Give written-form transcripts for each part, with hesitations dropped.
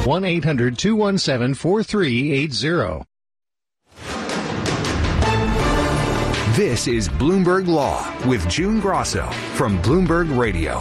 1-800-217-4380. This is Bloomberg Law with June Grosso from Bloomberg Radio.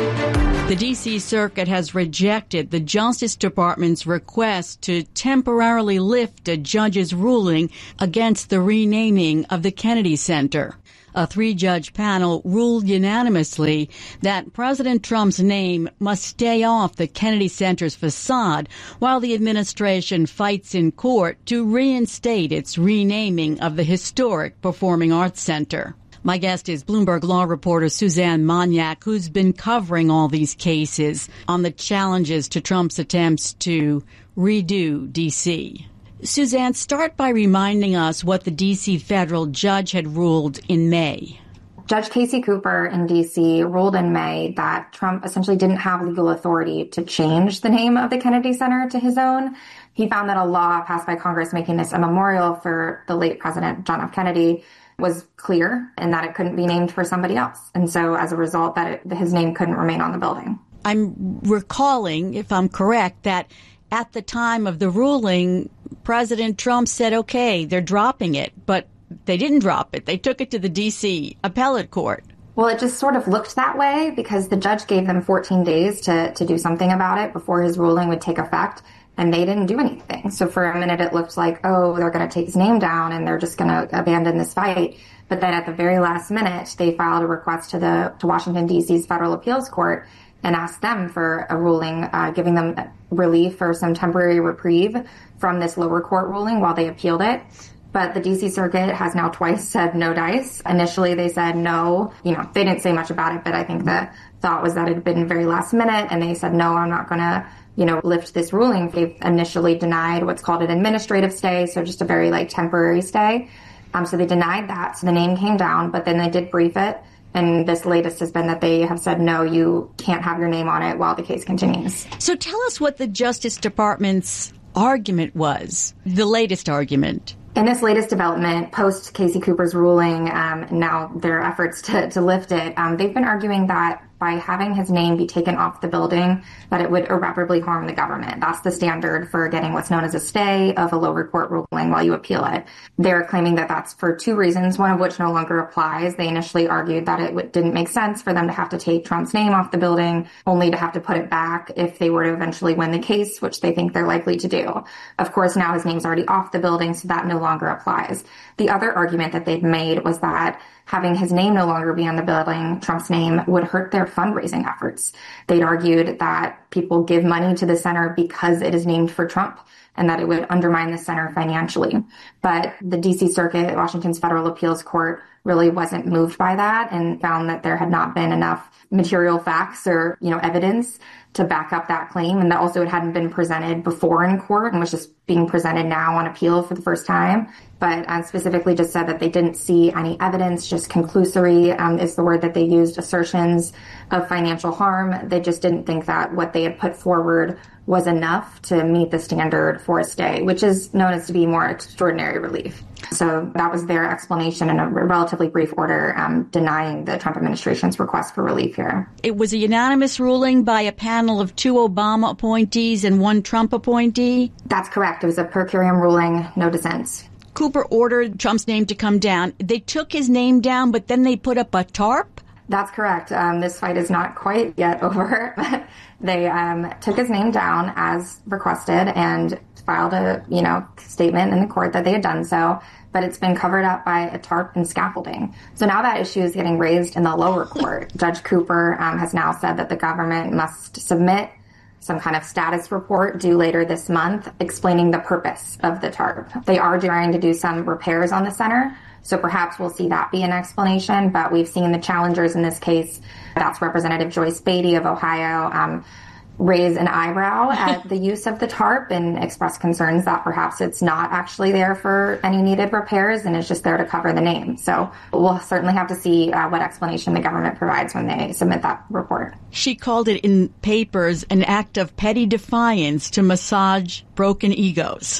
The D.C. Circuit has rejected the Justice Department's request to temporarily lift a judge's ruling against the renaming of the Kennedy Center. A 3-judge panel ruled unanimously that President Trump's name must stay off the Kennedy Center's facade while the administration fights in court to reinstate its renaming of the historic Performing Arts Center. My guest is Bloomberg Law reporter Suzanne Moniak, who's been covering all these cases on the challenges to Trump's attempts to redo D.C. Suzanne, start by reminding us what the D.C. federal judge had ruled in May. Judge Casey Cooper in D.C. ruled in May that Trump essentially didn't have legal authority to change the name of the Kennedy Center to his own. He found that a law passed by Congress making this a memorial for the late President John F. Kennedy was clear and that it couldn't be named for somebody else. And so as a result, that his name couldn't remain on the building. I'm recalling, if I'm correct, that at the time of the ruling, President Trump said, okay, they're dropping it, but they didn't drop it. They took it to the D.C. appellate court. Well, it just sort of looked that way because the judge gave them 14 days to do something about it before his ruling would take effect, and they didn't do anything. So for a minute, it looked like, oh, they're going to take his name down and they're just going to abandon this fight. But then at the very last minute, they filed a request to Washington, D.C.'s Federal Appeals Court and asked them for a ruling, giving them relief or some temporary reprieve from this lower court ruling while they appealed it. But the D.C. Circuit has now twice said no dice. Initially, they said no. They didn't say much about it, but I think the thought was that it had been very last minute, and they said, no, I'm not going to, lift this ruling. They've initially denied what's called an administrative stay, so just a very, temporary stay. So they denied that. So the name came down, but then they did brief it. And this latest has been that they have said, no, you can't have your name on it while the case continues. So tell us what the Justice Department's argument was, the latest argument. In this latest development, post Casey Cooper's ruling, now their efforts to lift it, they've been arguing that by having his name be taken off the building, that it would irreparably harm the government. That's the standard for getting what's known as a stay of a lower court ruling while you appeal it. They're claiming that that's for two reasons, one of which no longer applies. They initially argued that it didn't make sense for them to have to take Trump's name off the building, only to have to put it back if they were to eventually win the case, which they think they're likely to do. Of course, now his name's already off the building, so that no longer applies. The other argument that they've made was that having his name no longer be on the building, Trump's name, would hurt their fundraising efforts. They'd argued that people give money to the center because it is named for Trump and that it would undermine the center financially. But the D.C. Circuit, Washington's Federal Appeals Court, really wasn't moved by that and found that there had not been enough material facts or, evidence to back up that claim, and that also it hadn't been presented before in court and was just being presented now on appeal for the first time. But specifically just said that they didn't see any evidence, just conclusory is the word that they used, assertions of financial harm. They just didn't think that what they had put forward was enough to meet the standard for a stay, which is known as to be more extraordinary relief. So that was their explanation in a relatively brief order, denying the Trump administration's request for relief here. It was a unanimous ruling by a panel of 2 Obama appointees and 1 Trump appointee? That's correct. It was a per curiam ruling, no dissents. Cooper ordered Trump's name to come down. They took his name down, but then they put up a tarp? That's correct. This fight is not quite yet over. They took his name down as requested and filed a, statement in the court that they had done so, but it's been covered up by a tarp and scaffolding. So now that issue is getting raised in the lower court. Judge Cooper has now said that the government must submit some kind of status report due later this month explaining the purpose of the tarp. They are trying to do some repairs on the center, so perhaps we'll see that be an explanation, but we've seen the challengers in this case, that's Representative Joyce Beatty of Ohio, raise an eyebrow at the use of the tarp and express concerns that perhaps it's not actually there for any needed repairs and it's just there to cover the name. So we'll certainly have to see what explanation the government provides when they submit that report. She called it in papers an act of petty defiance to massage broken egos.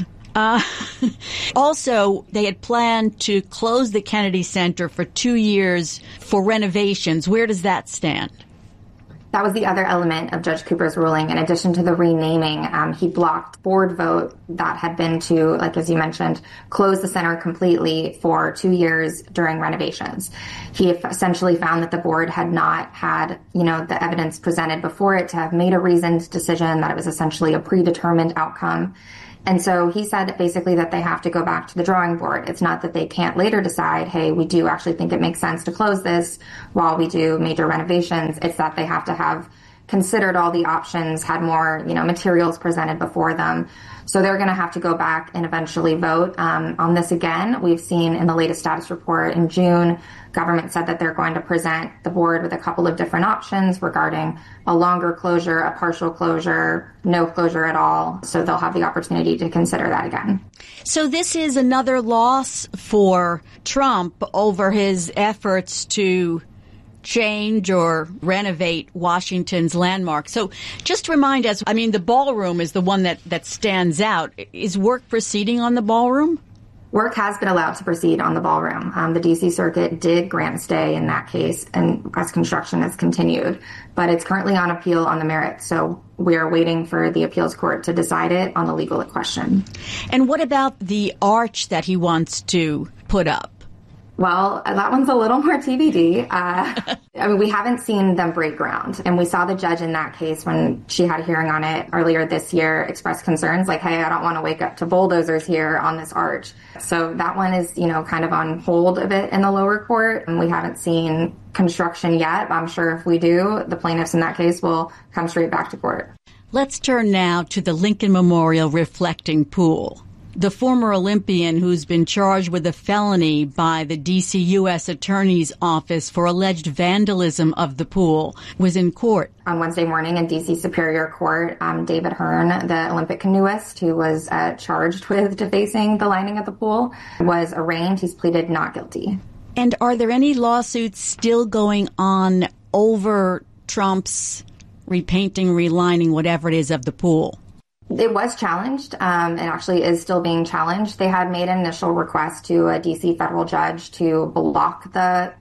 Also, they had planned to close the Kennedy Center for 2 years for renovations. Where does that stand? That was the other element of Judge Cooper's ruling. In addition to the renaming, he blocked board vote that had been to, like as you mentioned, close the center completely for 2 years during renovations. He essentially found that the board had not had, the evidence presented before it to have made a reasoned decision, that it was essentially a predetermined outcome. And so he said basically that they have to go back to the drawing board. It's not that they can't later decide, hey, we do actually think it makes sense to close this while we do major renovations. It's that they have to have considered all the options, had more, materials presented before them. So they're going to have to go back and eventually vote on this again. We've seen in the latest status report in June, government said that they're going to present the board with a couple of different options regarding a longer closure, a partial closure, no closure at all. So they'll have the opportunity to consider that again. So this is another loss for Trump over his efforts to change or renovate Washington's landmark. So just remind us, the ballroom is the one that stands out. Is work proceeding on the ballroom? Work has been allowed to proceed on the ballroom. The D.C. Circuit did grant a stay in that case, and as construction has continued. But it's currently on appeal on the merits, so we are waiting for the appeals court to decide it on the legal question. And what about the arch that he wants to put up? Well, that one's a little more TBD. We haven't seen them break ground. And we saw the judge in that case when she had a hearing on it earlier this year express concerns like, hey, I don't want to wake up to bulldozers here on this arch. So that one is, kind of on hold a bit in the lower court. And we haven't seen construction yet. I'm sure if we do, the plaintiffs in that case will come straight back to court. Let's turn now to the Lincoln Memorial Reflecting Pool. The former Olympian, who's been charged with a felony by the D.C. U.S. Attorney's Office for alleged vandalism of the pool, was in court. On Wednesday morning in D.C. Superior Court, David Hearn, the Olympic canoeist who was charged with defacing the lining of the pool, was arraigned. He's pleaded not guilty. And are there any lawsuits still going on over Trump's repainting, relining, whatever it is, of the pool? It was challenged and actually is still being challenged. They had made an initial request to a D.C. federal judge to block the,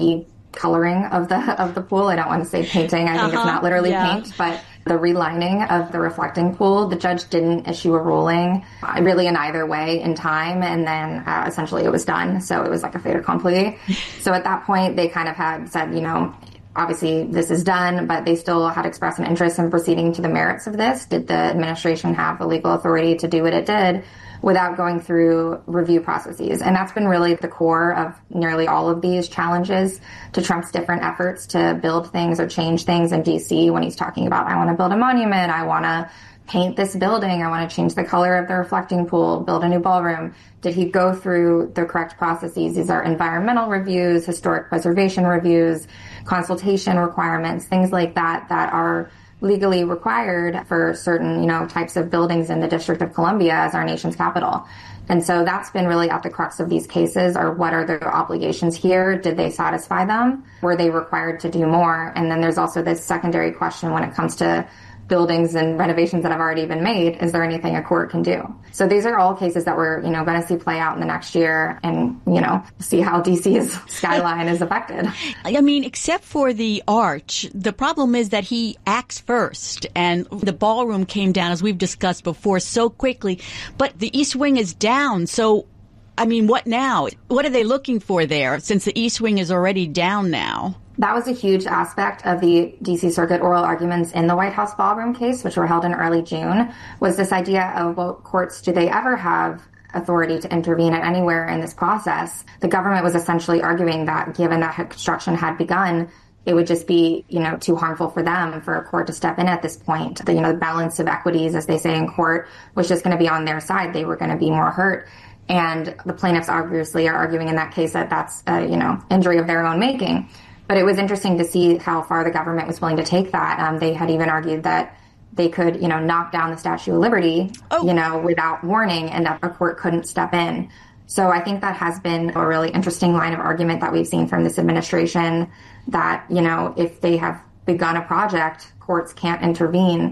recoloring of the pool. I don't want to say painting. I think it's not literally paint, but the relining of the reflecting pool. The judge didn't issue a ruling really in either way in time. And then essentially it was done. So it was like a fait accompli. So at that point, they kind of had said, obviously, this is done, but they still had expressed an interest in proceeding to the merits of this. Did the administration have the legal authority to do what it did without going through review processes? And that's been really the core of nearly all of these challenges to Trump's different efforts to build things or change things in D.C. when he's talking about, I want to build a monument, I want to paint this building, I want to change the color of the reflecting pool, build a new ballroom. Did he go through the correct processes? These are environmental reviews, historic preservation reviews, consultation requirements, things like that are legally required for certain, types of buildings in the District of Columbia as our nation's capital. And so that's been really at the crux of these cases, are what are their obligations here? Did they satisfy them? Were they required to do more? And then there's also this secondary question when it comes to buildings and renovations that have already been made. Is there anything a court can do? So these are all cases that we're, going to see play out in the next year and, see how DC's skyline is affected. Except for the arch, the problem is that he acts first and the ballroom came down, as we've discussed before, so quickly, but the East Wing is down. So, what now? What are they looking for there since the East Wing is already down now? That was a huge aspect of the D.C. Circuit oral arguments in the White House ballroom case, which were held in early June, was this idea of, well, courts, do they ever have authority to intervene at anywhere in this process? The government was essentially arguing that given that construction had begun, it would just be, too harmful for them for a court to step in at this point. The balance of equities, as they say in court, was just going to be on their side. They were going to be more hurt. And the plaintiffs obviously are arguing in that case that that's, injury of their own making. But it was interesting to see how far the government was willing to take that. They had even argued that they could, knock down the Statue of Liberty, without warning, and that a court couldn't step in. So I think that has been a really interesting line of argument that we've seen from this administration that, if they have begun a project, courts can't intervene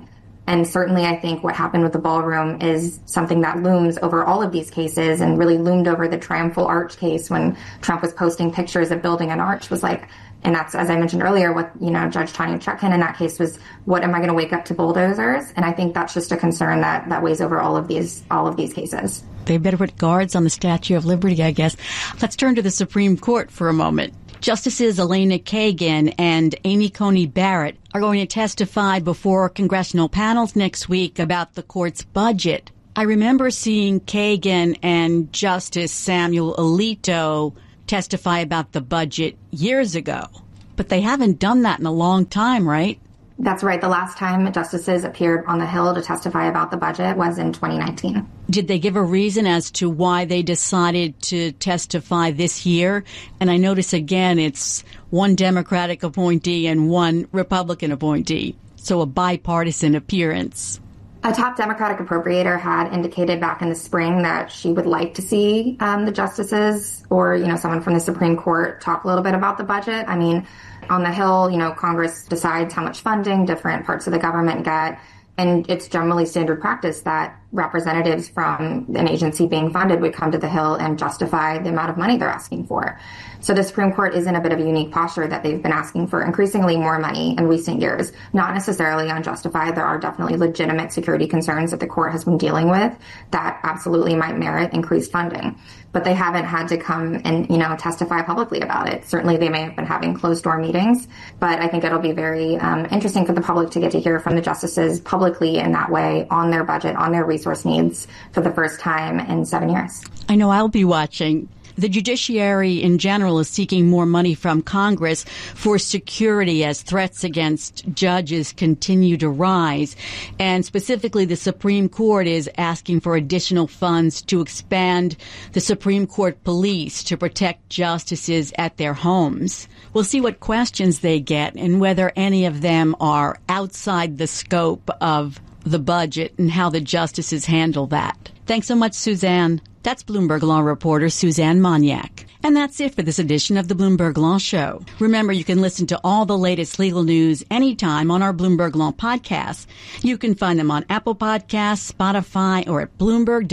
And certainly I think what happened with the ballroom is something that looms over all of these cases, and really loomed over the Triumphal Arch case when Trump was posting pictures of building an arch, was like, and that's, as I mentioned earlier, what, Judge Tanya Chutkan in that case was, what am I going to wake up to bulldozers? And I think that's just a concern that weighs over all of these cases. They better put guards on the Statue of Liberty, I guess. Let's turn to the Supreme Court for a moment. Justices Elena Kagan and Amy Coney Barrett are going to testify before congressional panels next week about the court's budget. I remember seeing Kagan and Justice Samuel Alito testify about the budget years ago, but they haven't done that in a long time, right? That's right. The last time justices appeared on the Hill to testify about the budget was in 2019. Did they give a reason as to why they decided to testify this year? And I notice again, it's one Democratic appointee and one Republican appointee, so a bipartisan appearance. A top Democratic appropriator had indicated back in the spring that she would like to see the justices or, someone from the Supreme Court talk a little bit about the budget. I mean, on the Hill, Congress decides how much funding different parts of the government get. And it's generally standard practice that representatives from an agency being funded would come to the Hill and justify the amount of money they're asking for. So the Supreme Court is in a bit of a unique posture that they've been asking for increasingly more money in recent years, not necessarily unjustified. There are definitely legitimate security concerns that the court has been dealing with that absolutely might merit increased funding. But they haven't had to come and, testify publicly about it. Certainly they may have been having closed-door meetings, but I think it'll be very interesting for the public to get to hear from the justices publicly in that way on their budget, on their resource needs for the first time in 7 years. I know I'll be watching. The judiciary in general is seeking more money from Congress for security as threats against judges continue to rise. And specifically, the Supreme Court is asking for additional funds to expand the Supreme Court police to protect justices at their homes. We'll see what questions they get and whether any of them are outside the scope of the budget and how the justices handle that. Thanks so much, Suzanne. That's Bloomberg Law reporter Suzanne Moniak. And that's it for this edition of the Bloomberg Law Show. Remember, you can listen to all the latest legal news anytime on our Bloomberg Law podcasts. You can find them on Apple Podcasts, Spotify, or at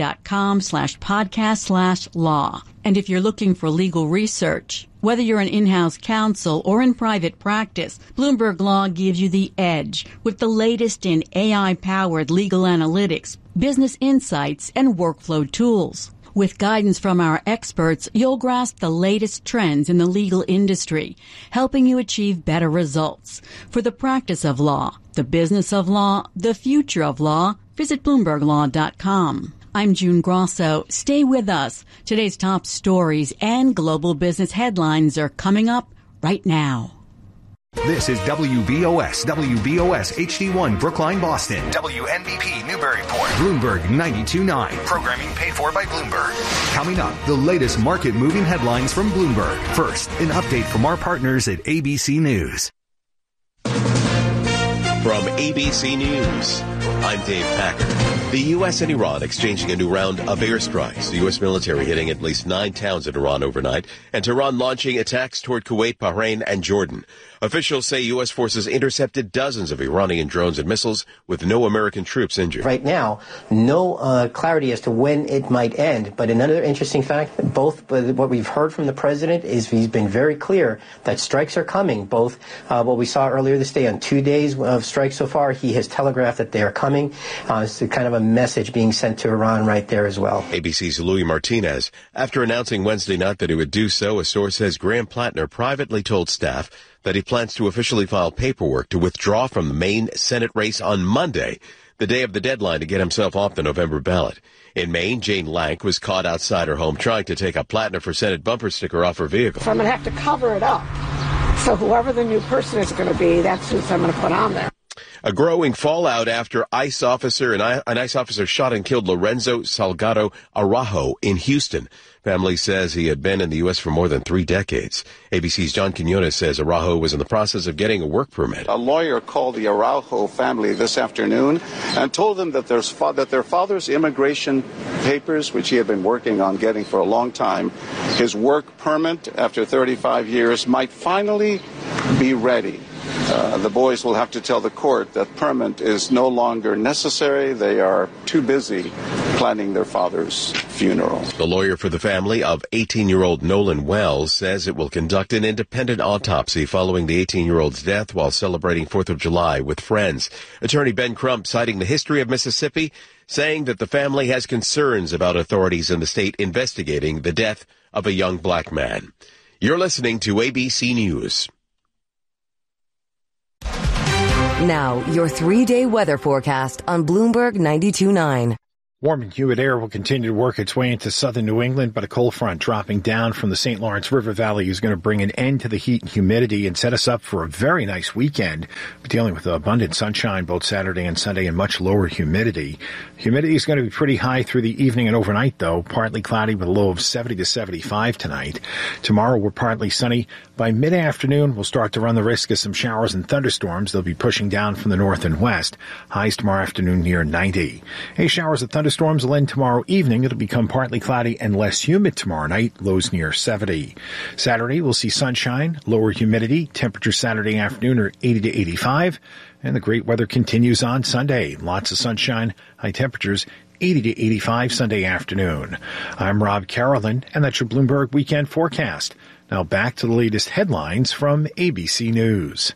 Bloomberg.com/podcast/law. And if you're looking for legal research, whether you're an in-house counsel or in private practice, Bloomberg Law gives you the edge with the latest in AI-powered legal analytics, business insights, and workflow tools. With guidance from our experts, you'll grasp the latest trends in the legal industry, helping you achieve better results. For the practice of law, the business of law, the future of law, visit BloombergLaw.com. I'm June Grosso. Stay with us. Today's top stories and global business headlines are coming up right now. This is WBOS HD1 Brookline, Boston. WNBP Newburyport. Bloomberg 92.9. Programming paid for by Bloomberg. Coming up, the latest market-moving headlines from Bloomberg. First, an update from our partners at ABC News. From ABC News, I'm Dave Packer. The U.S. and Iran exchanging a new round of airstrikes. The U.S. military hitting at least 9 towns in Iran overnight, and Tehran launching attacks toward Kuwait, Bahrain, and Jordan. Officials say U.S. forces intercepted dozens of Iranian drones and missiles with no American troops injured. Right now, no clarity as to when it might end. But another interesting fact, both what we've heard from the president is he's been very clear that strikes are coming. Both what we saw earlier this day on 2 days of strikes so far, he has telegraphed that they are coming. It's kind of a message being sent to Iran right there as well. ABC's Louis Martinez. After announcing Wednesday night that he would do so, a source says Graham Plattner privately told staff that he plans to officially file paperwork to withdraw from the Maine Senate race on Monday, the day of the deadline to get himself off the November ballot. In Maine, Jane Lank was caught outside her home trying to take a Plattner for Senate bumper sticker off her vehicle. So I'm going to have to cover it up. So whoever the new person is going to be, that's who I'm going to put on there. A growing fallout after an ICE officer shot and killed Lorenzo Salgado Araujo in Houston. Family says he had been in the U.S. for more than 3 decades. ABC's John Quinones says Araujo was in the process of getting a work permit. A lawyer called the Araujo family this afternoon and told them that their father's immigration papers, which he had been working on getting for a long time, his work permit after 35 years, might finally be ready. the boys will have to tell the court that permit is no longer necessary. They are too busy planning their father's funeral. The lawyer for the family of 18-year-old Nolan Wells says it will conduct an independent autopsy following the 18-year-old's death while celebrating 4th of July with friends. Attorney Ben Crump, citing the history of Mississippi, saying that the family has concerns about authorities in the state investigating the death of a young black man. You're listening to ABC News. Now, your 3-day weather forecast on Bloomberg 92.9. Warm and humid air will continue to work its way into southern New England, but a cold front dropping down from the St. Lawrence River Valley is going to bring an end to the heat and humidity and set us up for a very nice weekend. We're dealing with abundant sunshine both Saturday and Sunday and much lower humidity. Humidity is going to be pretty high through the evening and overnight, though. Partly cloudy with a low of 70 to 75 tonight. Tomorrow, we're partly sunny. By mid-afternoon, we'll start to run the risk of some showers and thunderstorms. They'll be pushing down from the north and west. Highs tomorrow afternoon near 90. Showers and thunderstorms will end tomorrow evening. It'll become partly cloudy and less humid tomorrow night, lows near 70. Saturday, we'll see sunshine, lower humidity. Temperatures Saturday afternoon are 80 to 85. And the great weather continues on Sunday. Lots of sunshine, high temperatures 80 to 85 Sunday afternoon. I'm Rob Carolyn, and that's your Bloomberg Weekend Forecast. Now back to the latest headlines from ABC News.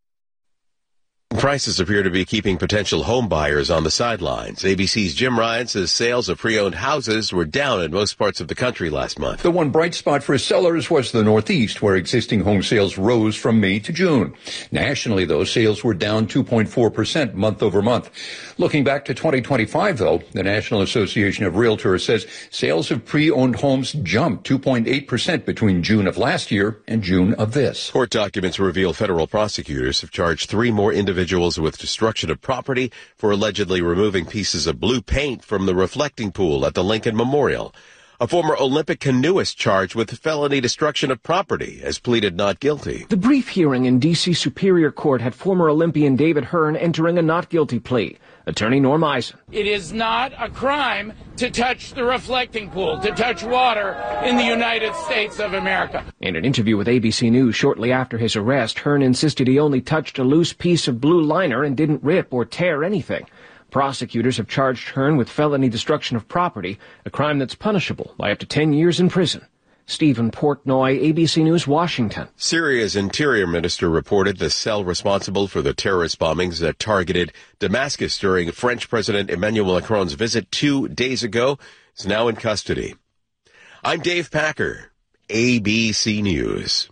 Prices appear to be keeping potential home buyers on the sidelines. ABC's Jim Ryan says sales of pre-owned houses were down in most parts of the country last month. The one bright spot for sellers was the Northeast, where existing home sales rose from May to June. Nationally, though, sales were down 2.4% month over month. Looking back to 2025, though, the National Association of Realtors says sales of pre-owned homes jumped 2.8% between June of last year and June of this. Court documents reveal federal prosecutors have charged 3 more individuals with destruction of property for allegedly removing pieces of blue paint from the reflecting pool at the Lincoln Memorial. A former Olympic canoeist charged with felony destruction of property has pleaded not guilty. The brief hearing in D.C. Superior Court had former Olympian David Hearn entering a not guilty plea. Attorney Norm Eisen. It is not a crime to touch the reflecting pool, to touch water in the United States of America. In an interview with ABC News shortly after his arrest, Hearn insisted he only touched a loose piece of blue liner and didn't rip or tear anything. Prosecutors have charged Hearn with felony destruction of property, a crime that's punishable by up to 10 years in prison. Stephen Portnoy, ABC News, Washington. Syria's interior minister reported the cell responsible for the terrorist bombings that targeted Damascus during French President Emmanuel Macron's visit 2 days ago is now in custody. I'm Dave Packer, ABC News.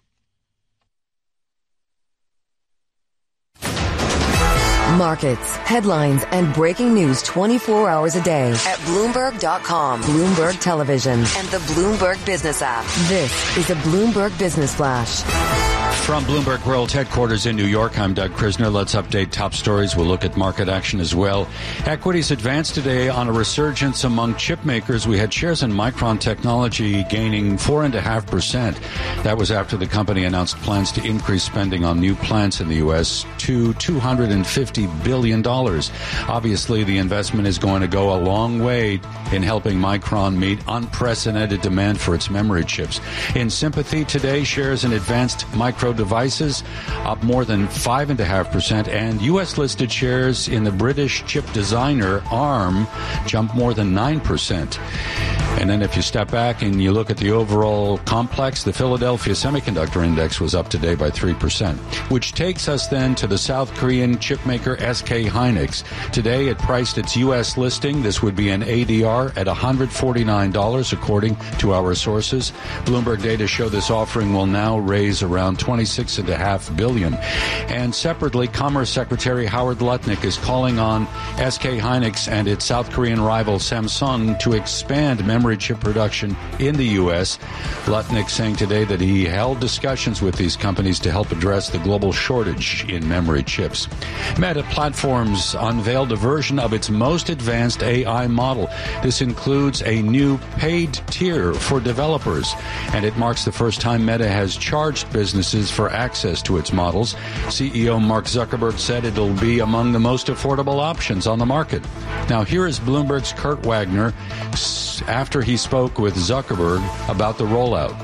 Markets, headlines, and breaking news 24 hours a day at Bloomberg.com, Bloomberg Television, and the Bloomberg Business app. This is a Bloomberg Business Flash. From Bloomberg World Headquarters in New York, I'm Doug Krisner. Let's update top stories. We'll look at market action as well. Equities advanced today on a resurgence among chip makers. We had shares in Micron Technology gaining 4.5%. That was after the company announced plans to increase spending on new plants in the U.S. to $250 billion. Obviously, the investment is going to go a long way in helping Micron meet unprecedented demand for its memory chips. In sympathy today, shares in Advanced Micro Devices up more than 5.5%, and U.S.-listed shares in the British chip designer ARM jumped more than 9%. And then if you step back and you look at the overall complex, the Philadelphia Semiconductor Index was up today by 3%, which takes us then to the South Korean chipmaker SK Hynix. Today it priced its U.S. listing. This would be an ADR at $149, according to our sources. Bloomberg data show this offering will now raise around $26.5 billion. And separately, Commerce Secretary Howard Lutnick is calling on SK Hynix and its South Korean rival Samsung to expand memory chip production in the U.S. Lutnick saying today that he held discussions with these companies to help address the global shortage in memory chips. Meta Platforms unveiled a version of its most advanced AI model. This includes a new paid tier for developers, and it marks the first time Meta has charged businesses for access to its models. CEO Mark Zuckerberg said it'll be among the most affordable options on the market. Now, here is Bloomberg's Kurt Wagner after he spoke with Zuckerberg about the rollout.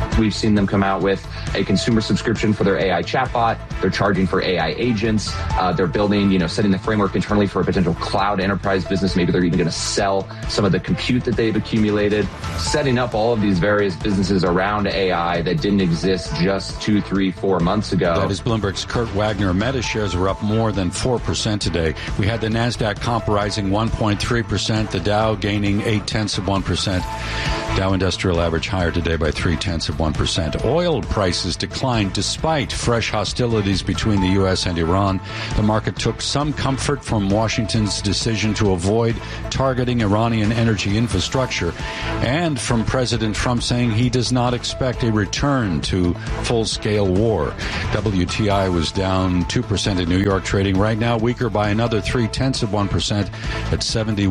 We've seen them come out with a consumer subscription for their AI chatbot. They're charging for AI agents. They're building, setting the framework internally for a potential cloud enterprise business. Maybe they're even going to sell some of the compute that they've accumulated, setting up all of these various businesses around AI that didn't exist just 2, 3, 4 months ago. That is Bloomberg's Kurt Wagner. Meta shares were up more than 4% today. We had the NASDAQ comp rising 1.3%, the Dow gaining 0.8%. Dow Industrial Average higher today by 0.3%. Oil prices declined despite fresh hostilities between the U.S. and Iran. The market took some comfort from Washington's decision to avoid targeting Iranian energy infrastructure and from President Trump saying he does not expect a return to full-scale war. WTI was down 2% in New York, trading right now weaker by another 0.3% at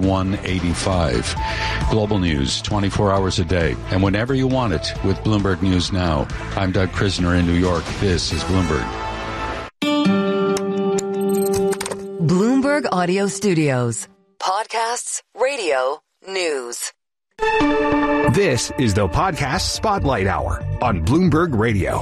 71.85. Global news 24 hours a day and whenever you want it with Bloomberg News Now. I'm Doug Krisner in New York. This is Bloomberg. Bloomberg Audio Studios. Podcasts, radio, news. This is the Podcast Spotlight Hour on Bloomberg Radio.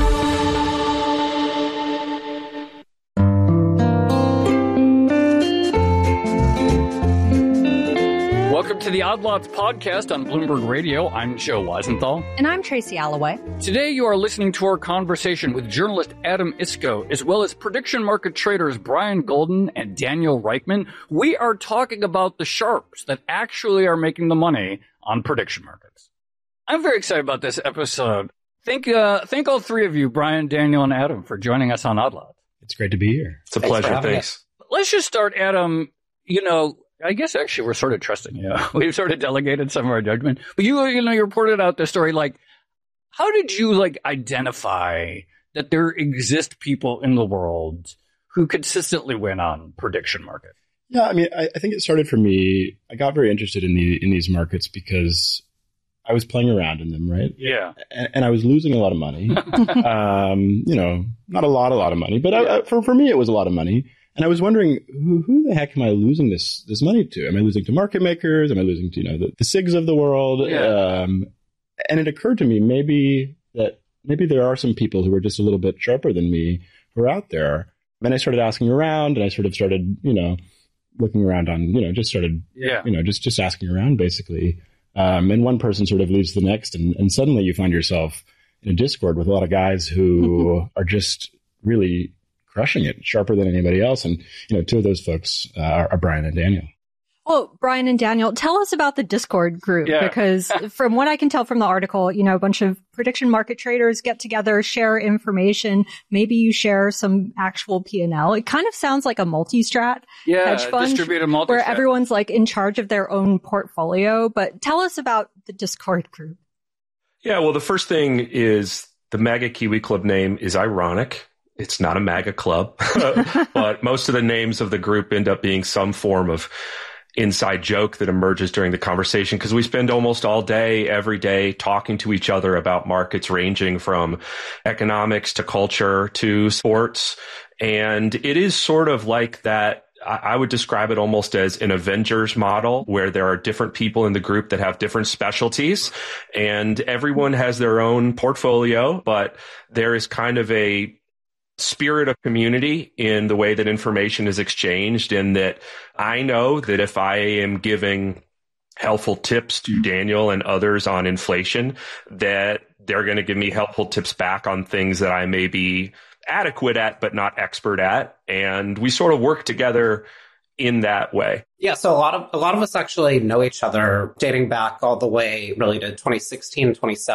Welcome to the Odd Lots podcast on Bloomberg Radio. I'm Joe Weisenthal. And I'm Tracy Alloway. Today you are listening to our conversation with journalist Adam Iskoe, as well as prediction market traders Brian Golden and Daniel Reichman. We are talking about the sharps that actually are making the money on prediction markets. I'm very excited about this episode. Thank all three of you, Brian, Daniel, and Adam, for joining us on Odd Lots. It's great to be here. It's a pleasure. Thanks. Let's just start, Adam. I guess actually we're sort of trusting you. We've sort of delegated some of our judgment. But you reported out the story. How did you identify that there exist people in the world who consistently win on prediction market? Yeah, I mean, I think it started for me. I got very interested in these markets because I was playing around in them, right? Yeah. And I was losing a lot of money. Not a lot of money, but for me it was a lot of money. And I was wondering, who the heck am I losing this money to? Am I losing to market makers? Am I losing to, the SIGs of the world? Yeah. And it occurred to me maybe there are some people who are just a little bit sharper than me who are out there. Then I started asking around, and I sort of started, looking around on, just asking around basically. And one person sort of leads the next, and suddenly you find yourself in a Discord with a lot of guys who are just really crushing it, sharper than anybody else. And, two of those folks are Brian and Daniel. Well, Brian and Daniel, tell us about the Discord group, because from what I can tell from the article, a bunch of prediction market traders get together, share information. Maybe you share some actual P&L. It kind of sounds like a multi-strat hedge fund distributed multi-strat, where everyone's in charge of their own portfolio. But tell us about the Discord group. Yeah, well, the first thing is the MAGA Kiwi Club name is ironic. It's not a MAGA club, but most of the names of the group end up being some form of inside joke that emerges during the conversation, because we spend almost all day, every day, talking to each other about markets ranging from economics to culture to sports. And it is sort of like that. I would describe it almost as an Avengers model, where there are different people in the group that have different specialties, and everyone has their own portfolio, but there is kind of a spirit of community in the way that information is exchanged, in that I know that if I am giving helpful tips to Daniel and others on inflation, that they're going to give me helpful tips back on things that I may be adequate at but not expert at, and we sort of work together in that way. Yeah, so a lot of us actually know each other dating back all the way really to 2016,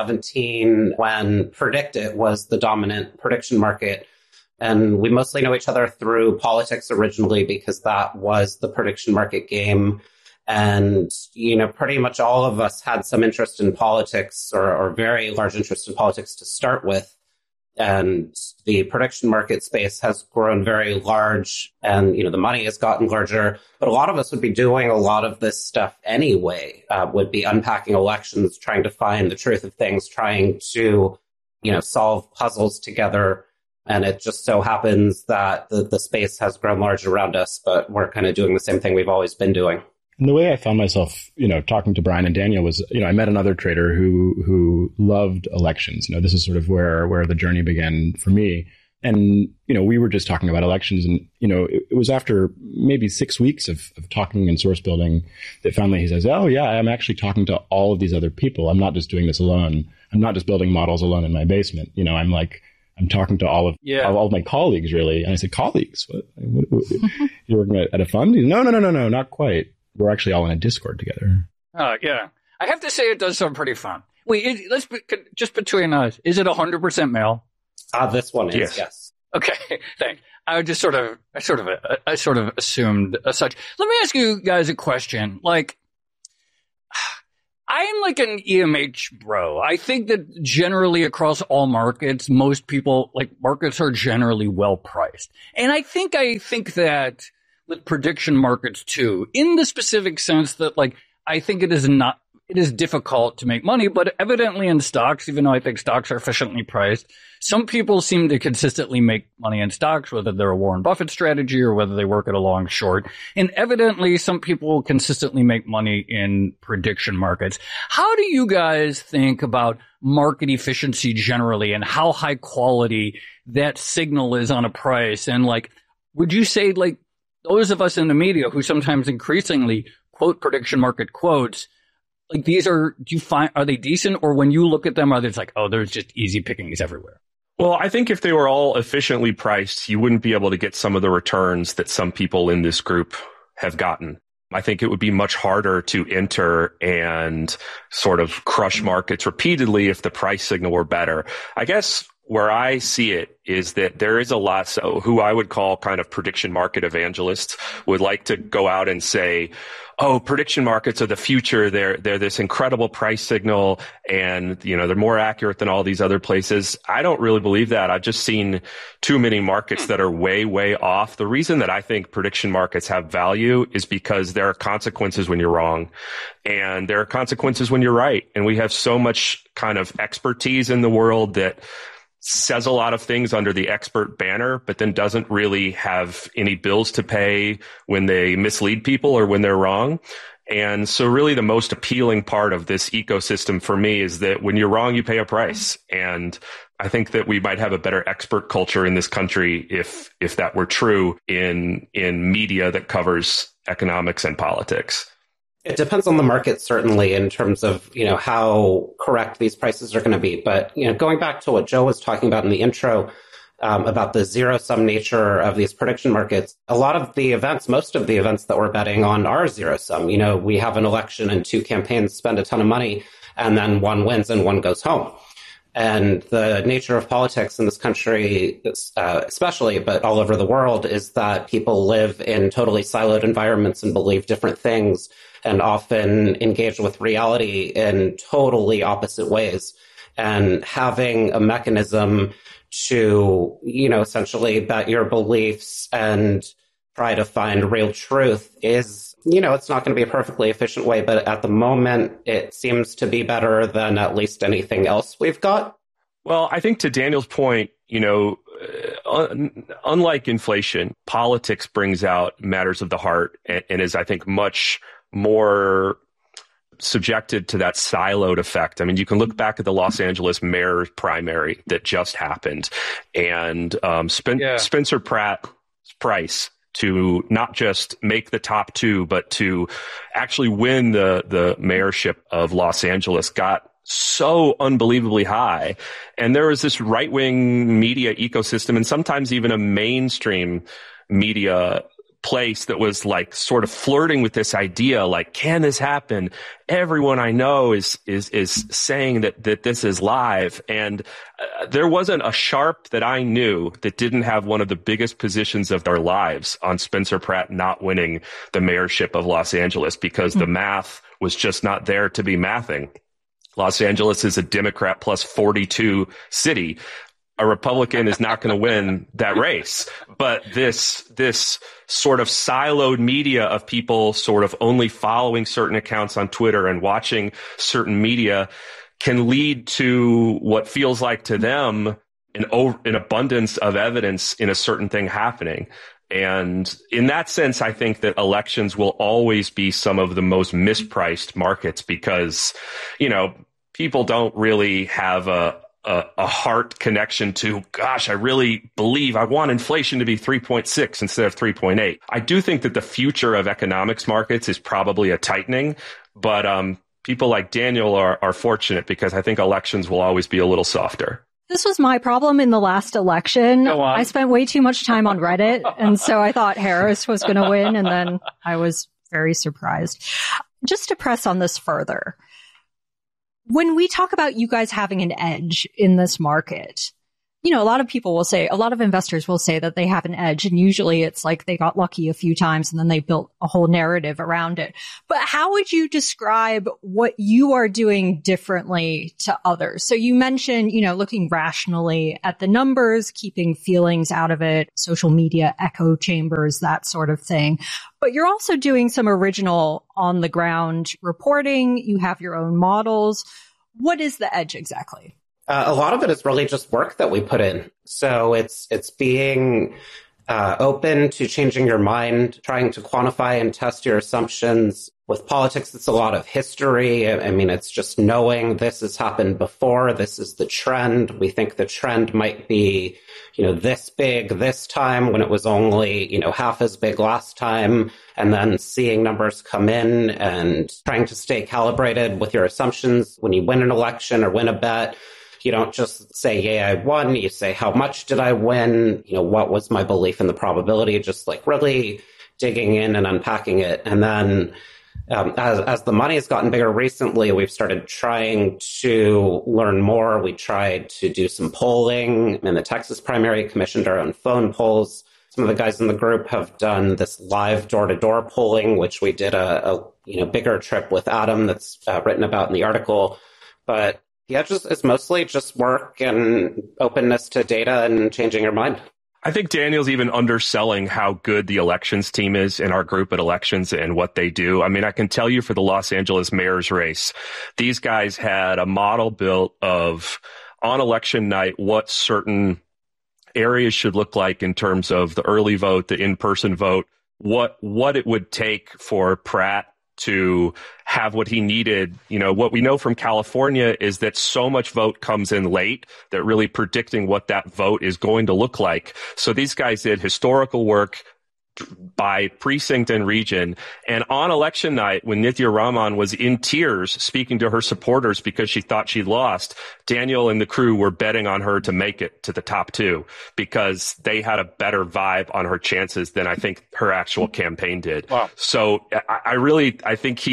2017, when PredictIt was the dominant prediction market. And we mostly know each other through politics originally, because that was the prediction market game. And, pretty much all of us had some interest in politics, or very large interest in politics to start with. And the prediction market space has grown very large, and, the money has gotten larger. But a lot of us would be doing a lot of this stuff anyway, would be unpacking elections, trying to find the truth of things, trying to, solve puzzles together. And it just so happens that the space has grown large around us, but we're kind of doing the same thing we've always been doing. And the way I found myself, talking to Brian and Daniel was, I met another trader who loved elections. This is sort of where the journey began for me. And, we were just talking about elections, and, it was after maybe 6 weeks of talking and source building that finally he says, oh yeah, I'm actually talking to all of these other people. I'm not just doing this alone. I'm not just building models alone in my basement. I'm talking to all of my colleagues, really. And I said, colleagues? What you're working at a fund? No, not quite. We're actually all in a Discord together. Yeah. I have to say it does sound pretty fun. Wait, just between us, is it 100% male? This one is, yes. Okay, thanks. I sort of assumed as such. Let me ask you guys a question. I'm like an EMH bro. I think that generally across all markets, most people, markets are generally well priced. And I think that with prediction markets too, in the specific sense that I think it is difficult to make money, but evidently in stocks, even though I think stocks are efficiently priced, some people seem to consistently make money in stocks, whether they're a Warren Buffett strategy or whether they work at a long short. And evidently some people consistently make money in prediction markets. How do you guys think about market efficiency generally and how high quality that signal is on a price? And would you say those of us in the media who sometimes increasingly quote prediction market quotes, are they decent, or when you look at them, are they there's just easy pickings everywhere? Well, I think if they were all efficiently priced, you wouldn't be able to get some of the returns that some people in this group have gotten. I think it would be much harder to enter and sort of crush markets repeatedly if the price signal were better. I guess where I see it is that there is a lot, so who I would call kind of prediction market evangelists would like to go out and say, oh, prediction markets are the future. They're this incredible price signal, and they're more accurate than all these other places. I don't really believe that. I've just seen too many markets that are way, way off. The reason that I think prediction markets have value is because there are consequences when you're wrong, and there are consequences when you're right. And we have so much kind of expertise in the world that says a lot of things under the expert banner, but then doesn't really have any bills to pay when they mislead people or when they're wrong. And so really the most appealing part of this ecosystem for me is that when you're wrong, you pay a price. And I think that we might have a better expert culture in this country if that were true in media that covers economics and politics. It depends on the market, certainly, in terms of, how correct these prices are going to be. But, going back to what Joe was talking about in the intro, about the zero-sum nature of these prediction markets, a lot of the events, most of the events that we're betting on are zero-sum. We have an election and two campaigns spend a ton of money, and then one wins and one goes home. And the nature of politics in this country, especially, but all over the world, is that people live in totally siloed environments and believe different things, and often engage with reality in totally opposite ways. And having a mechanism to, essentially bet your beliefs and try to find real truth is, it's not going to be a perfectly efficient way, but at the moment, it seems to be better than at least anything else we've got. Well, I think to Daniel's point, unlike inflation, politics brings out matters of the heart and is, I think, much more subjected to that siloed effect. I mean, you can look back at the Los Angeles mayor primary that just happened, and Spencer Pratt's price to not just make the top two, but to actually win the mayorship of Los Angeles got so unbelievably high. And there was this right-wing media ecosystem and sometimes even a mainstream media place that was sort of flirting with this idea, can this happen? Everyone I know is saying that this is live. And there wasn't a sharp that I knew that didn't have one of the biggest positions of their lives on Spencer Pratt not winning the mayorship of Los Angeles because the math was just not there to be mathing. Los Angeles is a Democrat plus 42 city. A Republican is not going to win that race. But this sort of siloed media of people sort of only following certain accounts on Twitter and watching certain media can lead to what feels like to them an abundance of evidence in a certain thing happening. And in that sense, I think that elections will always be some of the most mispriced markets because, people don't really have a heart connection to, gosh, I really believe I want inflation to be 3.6 instead of 3.8. I do think that the future of economics markets is probably a tightening, but people like Daniel are fortunate because I think elections will always be a little softer. This was my problem in the last election. I spent way too much time on Reddit, and so I thought Harris was going to win, and then I was very surprised. Just to press on this further, when we talk about you guys having an edge in this market, a lot of investors will say that they have an edge, and usually it's like they got lucky a few times and then they built a whole narrative around it. But how would you describe what you are doing differently to others? So you mentioned, looking rationally at the numbers, keeping feelings out of it, social media, echo chambers, that sort of thing. But you're also doing some original on the ground reporting. You have your own models. What is the edge exactly? A lot of it is really just work that we put in. So it's being open to changing your mind, trying to quantify and test your assumptions. With politics, it's a lot of history. I mean, it's just knowing this has happened before. This is the trend. We think the trend might be, this big this time when it was only, half as big last time. And then seeing numbers come in and trying to stay calibrated with your assumptions. When you win an election or win a bet, you don't just say, yay, I won. You say, how much did I win? What was my belief in the probability? Just like really digging in and unpacking it. And then as the money has gotten bigger recently, we've started trying to learn more. We tried to do some polling. In the Texas primary, commissioned our own phone polls. Some of the guys in the group have done this live door-to-door polling, which we did a bigger trip with Adam that's written about in the article. But yeah, it's mostly just work and openness to data and changing your mind. I think Daniel's even underselling how good the elections team is in our group at elections and what they do. I mean, I can tell you for the Los Angeles mayor's race, these guys had a model built of on election night what certain areas should look like in terms of the early vote, the in-person vote, what it would take for Pratt to have what he needed. What we know from California is that so much vote comes in late that really predicting what that vote is going to look like. So these guys did historical work by precinct and region. And on election night, when Nithya Raman was in tears speaking to her supporters because she thought she'd lost, Daniel and the crew were betting on her to make it to the top two because they had a better vibe on her chances than I think her actual campaign did. Wow. So I think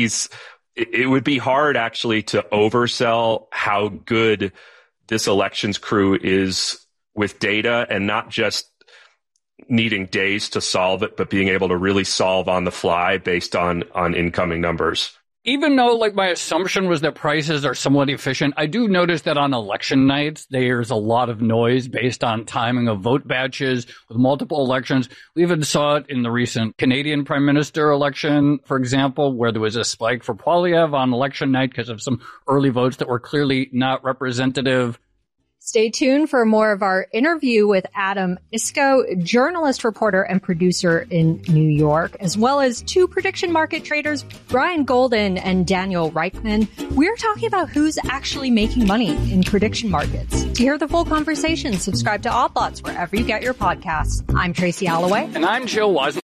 it would be hard actually to oversell how good this elections crew is with data and not just needing days to solve it, but being able to really solve on the fly based on incoming numbers. Even though my assumption was that prices are somewhat efficient, I do notice that on election nights, there's a lot of noise based on timing of vote batches with multiple elections. We even saw it in the recent Canadian Prime Minister election, for example, where there was a spike for Poilievre on election night because of some early votes that were clearly not representative. Stay tuned for more of our interview with Adam Iskoe, journalist, reporter, and producer in New York, as well as two prediction market traders, Brian Golden and Daniel Reichman. We're talking about who's actually making money in prediction markets. To hear the full conversation, subscribe to Odd Lots wherever you get your podcasts. I'm Tracy Alloway. And I'm Joe Wiesner.